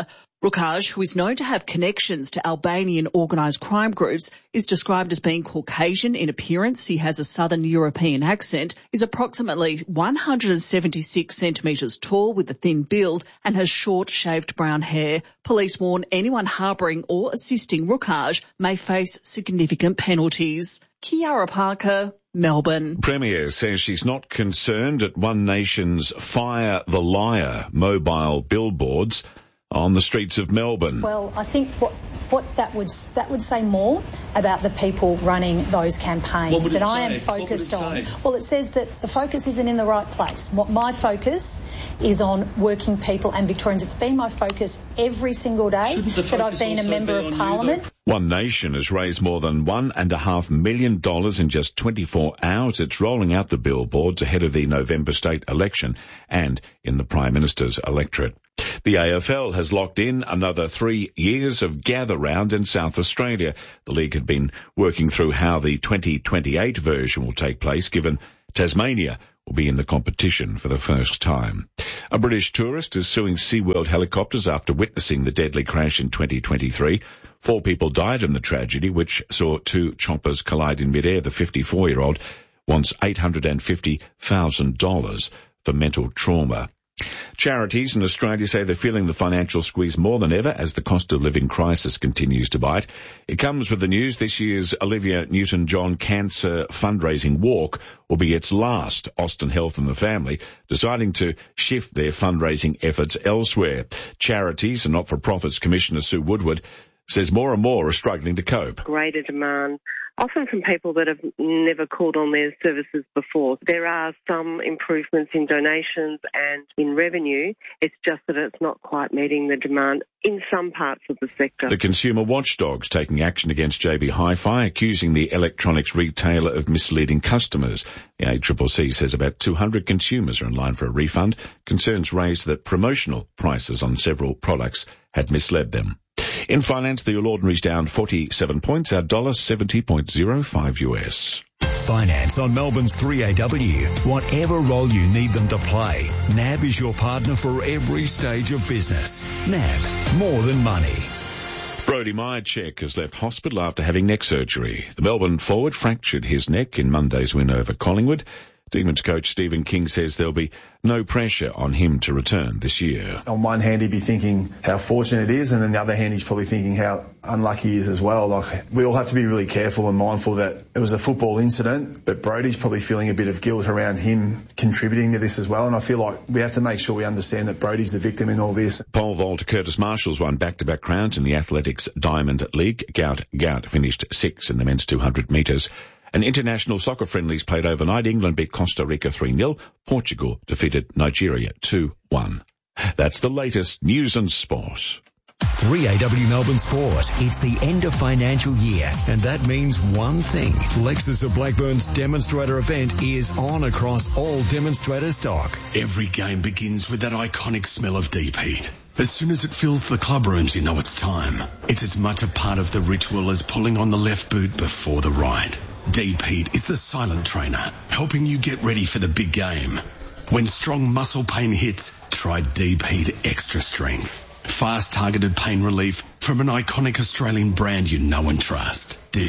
S24: Rukaj, who is known to have connections to Albanian organised crime groups, is described as being Caucasian in appearance. He has a Southern European accent, is approximately one hundred seventy-six centimetres tall with a thin build and has short shaved brown hair. Police warn anyone harbouring or assisting Rukaj may face significant penalties. Kiara Parker, Melbourne.
S22: Premier says she's not concerned at One Nation's Fire the Liar mobile billboards on the streets of Melbourne.
S1: Well, I think what what that would that would say more about the people running those campaigns that I am focused on. Well, it says that the focus isn't in the right place. What my focus is on working people and Victorians. It's been my focus every single day that I've been a member of Parliament.
S22: One Nation has raised more than one and a half million dollars in just twenty-four hours. It's rolling out the billboards ahead of the November state election and in the Prime Minister's electorate. The A F L has locked in another three years of gather round in South Australia. The league had been working through how the twenty twenty-eight version will take place, given Tasmania will be in the competition for the first time. A British tourist is suing SeaWorld Helicopters after witnessing the deadly crash in twenty twenty-three. Four people died in the tragedy, which saw two choppers collide in midair. The fifty-four-year-old wants eight hundred fifty thousand dollars for mental trauma. Charities in Australia say they're feeling the financial squeeze more than ever as the cost of living crisis continues to bite. It comes with the news this year's Olivia Newton-John Cancer Fundraising Walk will be its last. Austin Health and the Family deciding to shift their fundraising efforts elsewhere. Charities and Not-for-Profits Commissioner Sue Woodward says more and more are struggling to cope.
S4: Greater demand, often from people that have never called on their services before. There are some improvements in donations and in revenue. It's just that it's not quite meeting the demand in some parts of the sector.
S22: The consumer watchdog's taking action against J B Hi-Fi, accusing the electronics retailer of misleading customers. The A C C C says about two hundred consumers are in line for a refund. Concerns raised that promotional prices on several products had misled them. In finance, the All Ordinary's down forty-seven points, our dollar seventy point oh five U S.
S3: Finance on Melbourne's three A W. Whatever role you need them to play, N A B is your partner for every stage of business. N A B, more than money.
S22: Brody Myercheck has left hospital after having neck surgery. The Melbourne forward fractured his neck in Monday's win over Collingwood. Demons coach Stephen King says there'll be no pressure on him to return this year.
S5: On one hand, he'd be thinking how fortunate it is, and on the other hand, he's probably thinking how unlucky he is as well. Like, we all have to be really careful and mindful that it was a football incident, but Brody's probably feeling a bit of guilt around him contributing to this as well, and I feel like we have to make sure we understand that Brody's the victim in all this.
S22: Pole vaulter Curtis Marshall's won back-to-back crowns in the Athletics Diamond League. Gout Gout finished sixth in the men's two hundred metres. An international soccer friendlies played overnight. England beat Costa Rica three nil. Portugal defeated Nigeria two one. That's the latest news and sport.
S3: three A W Melbourne Sport. It's the end of financial year, and that means one thing. Lexus of Blackburn's demonstrator event is on across all demonstrator stock.
S6: Every game begins with that iconic smell of deep heat. As soon as it fills the club rooms, you know it's time. It's as much a part of the ritual as pulling on the left boot before the right. Deep Heat is the silent trainer, helping you get ready for the big game. When strong muscle pain hits, try Deep Heat Extra Strength. Fast targeted pain relief from an iconic Australian brand you know and trust. Deep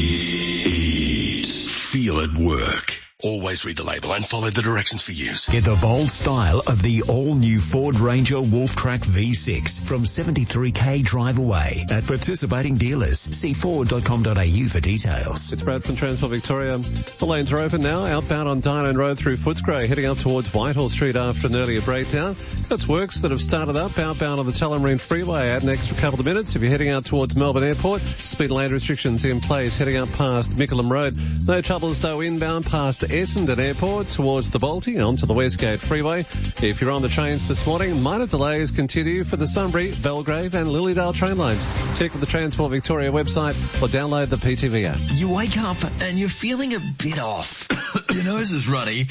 S6: Heat. Feel it work. Always read the label and follow the directions for use.
S3: Get the bold style of the all-new Ford Ranger Wolftrack V six from seventy-three k drive away at participating dealers. See ford dot com dot a u for details.
S7: It's Brad from Transport Victoria. The lanes are open now, outbound on Dynon Road through Footscray, heading up towards Whitehall Street after an earlier breakdown. That's works that have started up outbound on the Tullamarine Freeway. Add an extra couple of minutes if you're heading out towards Melbourne Airport. Speed lane restrictions in place heading up past Mickleham Road. No troubles though inbound past Essendon Airport towards the Balti onto the Westgate Freeway. If you're on the trains this morning, minor delays continue for the Sunbury, Belgrave and Lilydale train lines. Check the Transport Victoria website or download the P T V app.
S18: You wake up and you're feeling a bit off. Your nose is runny,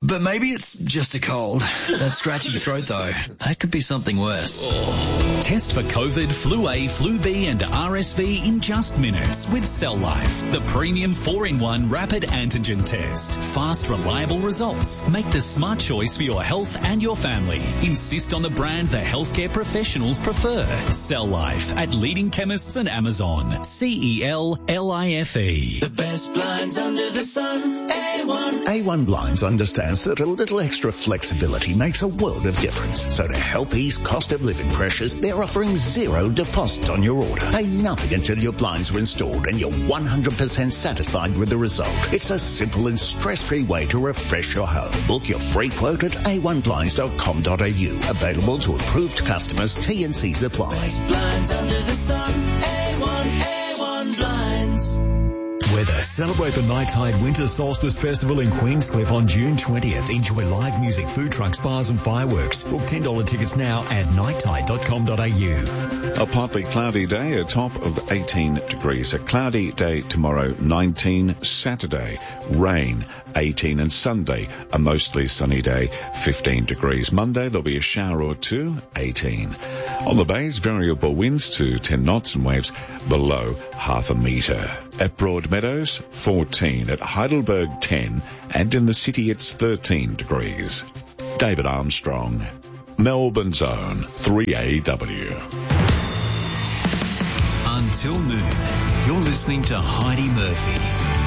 S9: But maybe it's just a cold. That scratchy throat, though, that could be something worse.
S10: Test for COVID, Flu A, Flu B and R S V in just minutes with Cell Life, the premium four in one rapid antigen test. Fast, reliable results. Make the smart choice for your health and your family. Insist on the brand the healthcare professionals prefer. Cell Life at leading chemists and Amazon. C E L L I F E.
S11: The best blinds under the sun. A one.
S12: A one Blinds understands that a little extra flexibility makes a world of difference. So to help ease cost of living pressures, they're offering zero deposit on your order. Pay nothing until your blinds are installed and you're one hundred percent satisfied with the result. It's a simple and stress-free way to refresh your home. Book your free quote at a one blinds dot com dot a u. Available to approved customers. T and C's apply.
S11: Best blinds under the sun. A one, A one Blinds.
S3: Weather. Celebrate the Night Tide Winter Solstice Festival in Queenscliff on June twentieth. Enjoy live music, food trucks, bars and fireworks. Book ten dollars tickets now at night tide dot com dot a u.
S22: A partly cloudy day, a top of eighteen degrees. A cloudy day tomorrow, nineteen. Saturday, rain, eighteen. And Sunday, a mostly sunny day, fifteen degrees. Monday, there'll be a shower or two, eighteen. On the bays, variable winds to ten knots and waves below half a metre. At Broadmeadows, fourteen. At Heidelberg, ten. And in the city, it's thirteen degrees. David Armstrong, Melbourne's own three A W.
S10: Until noon, you're listening to Heidi Murphy.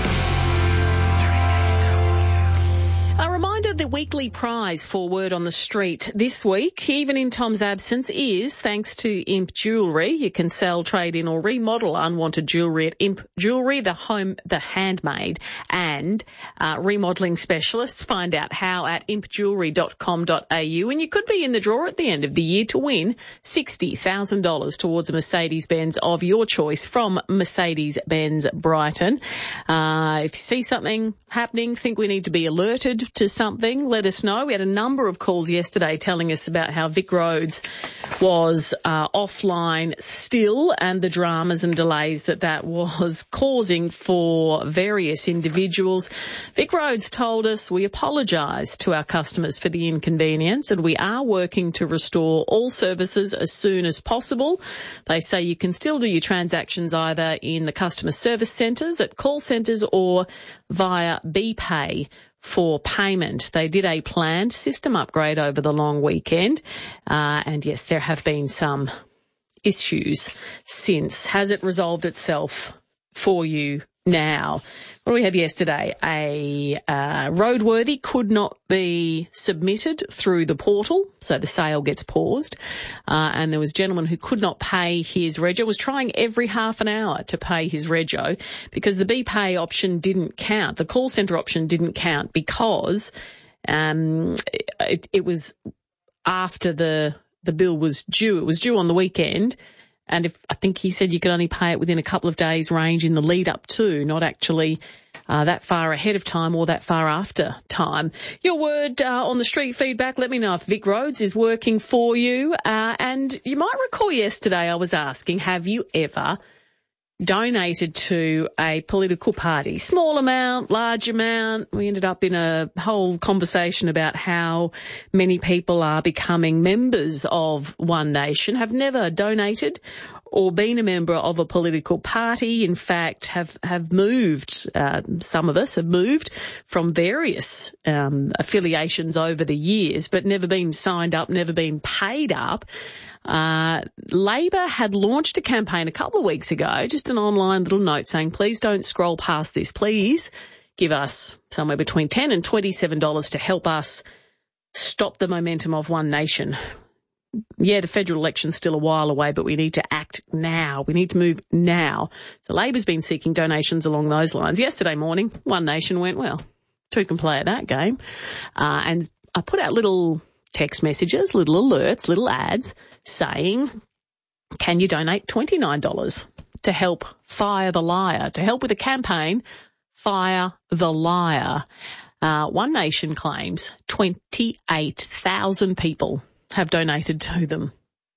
S2: A reminder, the weekly prize for Word on the Street this week, even in Tom's absence, is thanks to Imp Jewellery. You can sell, trade in or remodel unwanted jewellery at Imp Jewellery, the home, the handmade and uh, remodelling specialists. Find out how at imp jewellery dot com dot a u, and you could be in the draw at the end of the year to win sixty thousand dollars towards a Mercedes-Benz of your choice from Mercedes-Benz Brighton. Uh, if you see something happening, think we need to be alerted to something, let us know. We had a number of calls yesterday telling us about how Vic Roads was uh, offline still and the dramas and delays that that was causing for various individuals. Vic Roads told us, we apologise to our customers for the inconvenience and we are working to restore all services as soon as possible. They say you can still do your transactions either in the customer service centres, at call centres or via BPay for payment. They did a planned system upgrade over the long weekend, uh, and yes, there have been some issues since. Has it resolved itself for you now? What do we have yesterday? A uh, roadworthy could not be submitted through the portal, so the sale gets paused. Uh, and there was a gentleman who could not pay his rego, was trying every half an hour to pay his rego because the BPay option didn't count. The call centre option didn't count because um, it, it was after the the bill was due. It was due on the weekend. And if I think he said you could only pay it within a couple of days range in the lead up to, not actually uh, that far ahead of time or that far after time. Your word uh, on the street feedback. Let me know if Vic Roads is working for you. Uh, and you might recall yesterday I was asking, have you ever donated to a political party? Small amount, large amount. We ended up in a whole conversation about how many people are becoming members of One Nation, have never donated or been a member of a political party. In fact, have, have moved, uh, some of us have moved from various um, affiliations over the years, but never been signed up, never been paid up. Uh, Labor had launched a campaign a couple of weeks ago, just an online little note saying, please don't scroll past this. Please give us somewhere between ten dollars and twenty-seven dollars to help us stop the momentum of One Nation. Yeah, the federal election's still a while away, but we need to act now. We need to move now. So Labor's been seeking donations along those lines. Yesterday morning, One Nation went, well, two can play at that game. Uh, and I put out little text messages, little alerts, little ads saying, can you donate twenty-nine dollars to help Fire the Liar, to help with a campaign, Fire the Liar. Uh, One Nation claims twenty-eight thousand people have donated to them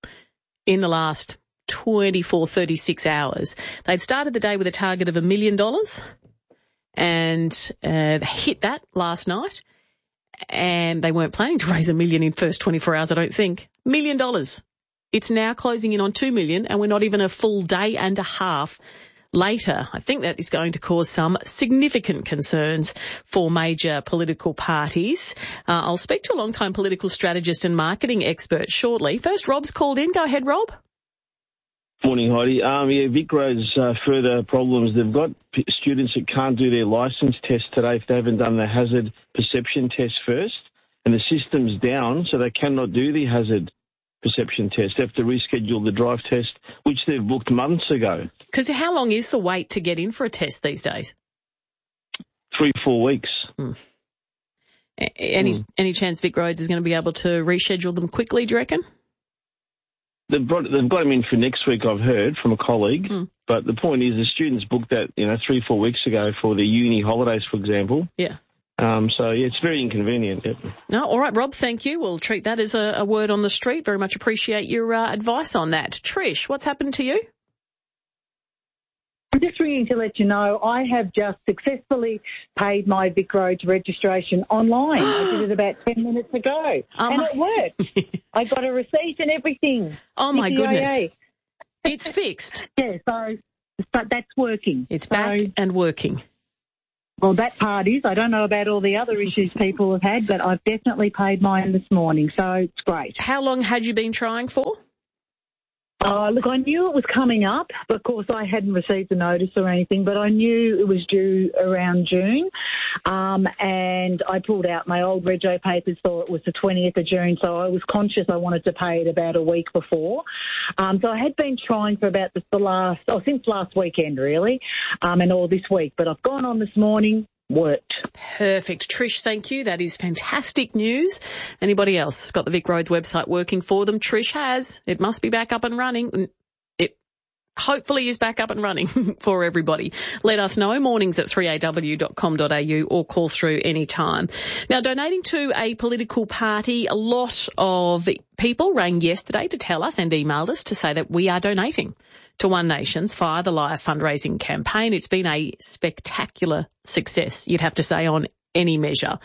S2: in the last twenty-four, thirty-six hours. They'd started the day with a target of a million dollars and uh, hit that last night. and they weren't planning to raise a million in first twenty-four hours, I don't think. Million dollars. It's now closing in on two million, and we're not even a full day and a half later. I think that is going to cause some significant concerns for major political parties. Uh, I'll speak to a long-time political strategist and marketing expert shortly. First, Rob's called in. Go ahead, Rob.
S13: Morning, Heidi. Um, yeah, VicRoads uh, further problems. They've got p- students that can't do their licence test today if they haven't done the hazard perception test first, and the system's down, so they cannot do the hazard perception test. They have to reschedule the drive test, which they've booked months ago.
S2: Because how long is the wait to get in for a test these days?
S13: Three, four weeks.
S2: Hmm. Any mm. any chance VicRoads is going to be able to reschedule them quickly, do you reckon?
S13: They've got, they've got them in for next week, I've heard, from a colleague. Mm. But the point is the students booked that, you know, three, four weeks ago for the uni holidays, for example.
S2: Yeah.
S13: Um, so, yeah, it's very inconvenient. Yep.
S2: No, all right, Rob, thank you. We'll treat that as a, a word on the street. Very much appreciate your uh, advice on that. Trish, what's happened to you?
S14: I'm just ringing to let you know I have just successfully paid my VicRoads registration online. I did it about ten minutes ago, oh and it worked. I got a receipt and everything.
S2: Oh, my
S14: C P I A.
S2: Goodness. It's fixed.
S14: Yeah, so but that's working.
S2: It's
S14: so,
S2: back and working.
S14: Well, that part is. I don't know about all the other issues people have had, but I've definitely paid mine this morning, so it's great.
S2: How long had you been trying for?
S14: Uh, look, I knew it was coming up. Of course, I hadn't received a notice or anything, but I knew it was due around June. Um, and I pulled out my old rego papers, thought it was the twentieth of June, so I was conscious I wanted to pay it about a week before. Um, so I had been trying for about the, the last, oh, since last weekend, really, um, and all this week. But I've gone on this morning. Worked.
S2: Perfect. Trish, thank you. That is fantastic news. Anybody else got the VicRoads website working for them? Trish has. It must be back up and running. It hopefully is back up and running for everybody. Let us know. Mornings at three a w dot com dot a u or call through any time. Now, donating to a political party, a lot of people rang yesterday to tell us and emailed us to say that we are donating to One Nation's Fire the Liar fundraising campaign. It's been a spectacular success, you'd have to say, on any measure.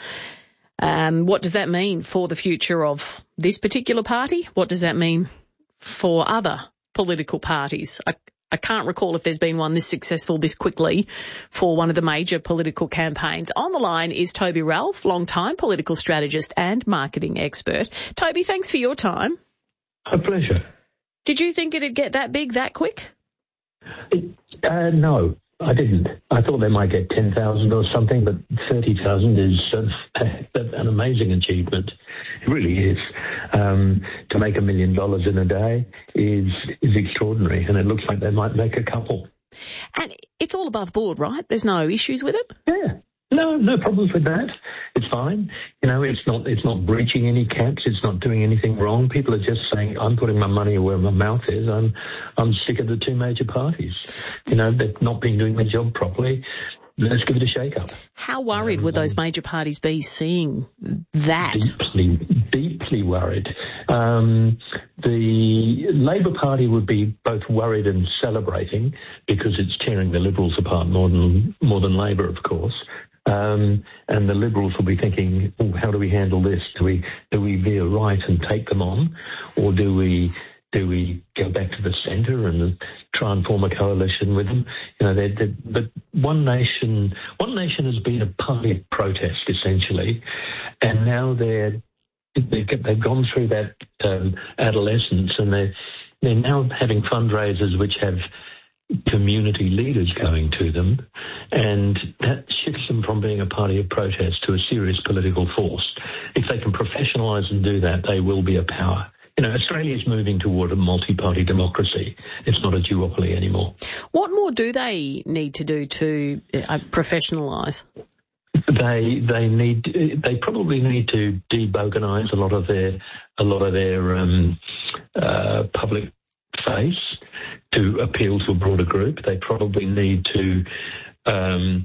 S2: Um, what does that mean for the future of this particular party? What does that mean for other political parties? I, I can't recall if there's been one this successful this quickly for one of the major political campaigns. On the line is Toby Ralph, long-time political strategist and marketing expert. Toby, thanks for your time.
S15: A pleasure.
S2: Did you think it'd get that big that quick?
S15: It, uh, no, I didn't. I thought they might get ten thousand or something, but thirty thousand is uh, an amazing achievement. It really is. Um, to make a million dollars in a day is is extraordinary, and it looks like they might make a couple.
S2: And it's all above board, right? There's no issues with it?
S15: Yeah. No, no problems with that. It's fine. You know, it's not it's not breaching any caps. It's not doing anything wrong. People are just saying, I'm putting my money where my mouth is. I'm I'm sick of the two major parties. You know, they've not been doing their job properly. Let's give it a shake-up.
S2: How worried um, would those major parties be seeing that?
S15: Deeply, deeply worried. Um, the Labor Party would be both worried and celebrating because it's tearing the Liberals apart more than more than Labor, of course. Um, and the Liberals will be thinking, oh, how do we handle this? Do we do we veer right and take them on, or do we do we go back to the centre and try and form a coalition with them? You know, they're, they're, but One Nation, One Nation has been a party of protest essentially, and now they're they've gone through that um, adolescence, and they're they're now having fundraisers which have community leaders going to them, and that shifts them from being a party of protest to a serious political force. If they can professionalise and do that, they will be a power. You know, Australia is moving toward a multi-party democracy. It's not a duopoly anymore.
S2: What more do they need to do to uh, professionalise?
S15: They they need they probably need to deboganise a lot of their a lot of their um, uh, public face to appeal to a broader group. They probably need to um,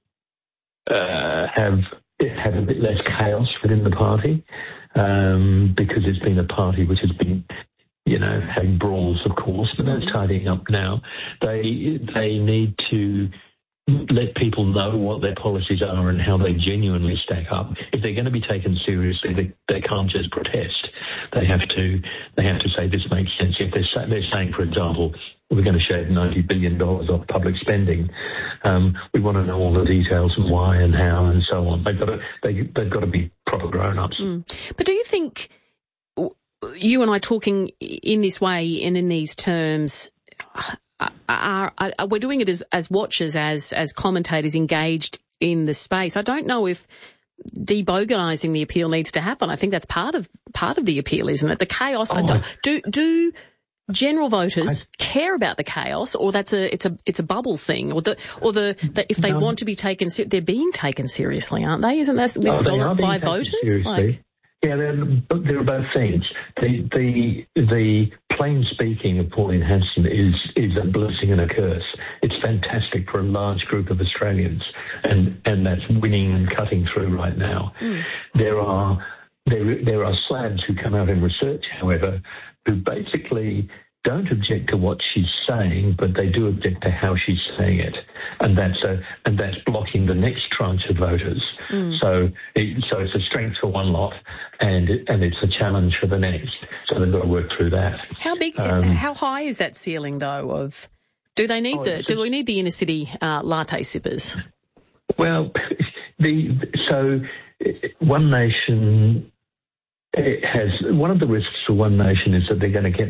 S15: uh, have have a bit less chaos within the party, um, because it's been a party which has been, you know, having brawls, of course, but that's tidying up now. They they need to let people know what their policies are and how they genuinely stack up. If they're going to be taken seriously, they, they can't just protest. They have to they have to say this makes sense. If they're, say, they're saying, for example, we're going to shave ninety billion dollars off public spending, um, we want to know all the details and why and how and so on. They've got to, they, they've got to be proper grown-ups.
S2: Mm. But do you think you and I talking in this way and in these terms, Are, are, are we're doing it as, as watchers, as as commentators engaged in the space? I don't know if deboganising the appeal needs to happen. I think that's part of part of the appeal, isn't it? The chaos.
S15: Oh,
S2: I don't, do do general voters I, care about the chaos, or that's a it's a it's a bubble thing, or the or the, the if they no. want to be taken, they're being taken seriously, aren't they? Isn't that
S15: no,
S2: no, by voters? Like,
S15: yeah, there are both things. The the the plain speaking of Pauline Hanson is is a blessing and a curse. It's fantastic for a large group of Australians, and, and that's winning and cutting through right now. Mm. There are there there are slabs who come out in research, however, who basically don't object to what she's saying, but they do object to how she's saying it, and that's a and that's blocking the next tranche of voters. Mm. So, it, so it's a strength for one lot, and and it's a challenge for the next. So they've got to work through that.
S2: How big? Um, how high is that ceiling, though? Of do they need oh, the do we need the inner city uh, latte sippers?
S15: Well, the so One Nation. It has one of the risks for One Nation is that they're going to get